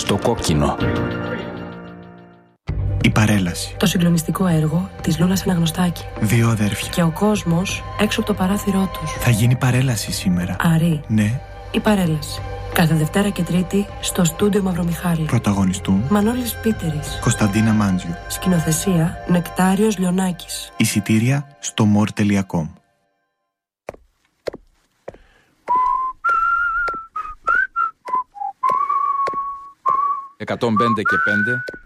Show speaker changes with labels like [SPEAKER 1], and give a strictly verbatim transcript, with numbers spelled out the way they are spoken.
[SPEAKER 1] Στο κόκκινο.
[SPEAKER 2] Η παρέλαση.
[SPEAKER 3] Το συγκλονιστικό έργο της Λούλας Αναγνωστάκη.
[SPEAKER 2] Δύο αδέρφια.
[SPEAKER 3] Και ο κόσμος έξω από το παράθυρό τους.
[SPEAKER 2] Θα γίνει παρέλαση σήμερα.
[SPEAKER 3] Αρή.
[SPEAKER 2] Ναι.
[SPEAKER 3] Η παρέλαση. Κάθε Δευτέρα και Τρίτη στο στούντιο Μαυρομιχάλη.
[SPEAKER 2] Πρωταγωνιστούν
[SPEAKER 3] Μανώλης Πίτερης.
[SPEAKER 2] Κωνσταντίνα Μάντζιου.
[SPEAKER 3] Σκηνοθεσία Νεκτάριος Λιονάκης.
[SPEAKER 2] Εισιτήρια στο μορ τελεία κομ.
[SPEAKER 1] εκατόν πέντε και πέντε